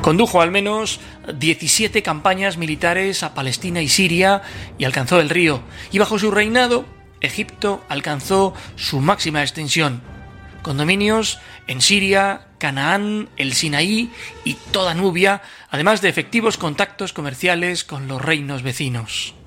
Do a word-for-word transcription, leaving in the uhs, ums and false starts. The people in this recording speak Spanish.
Condujo al menos diecisiete campañas militares a Palestina y Siria y alcanzó el río. Y bajo su reinado, Egipto alcanzó su máxima extensión, con dominios en Siria, Canaán, el Sinaí y toda Nubia, además de efectivos contactos comerciales con los reinos vecinos.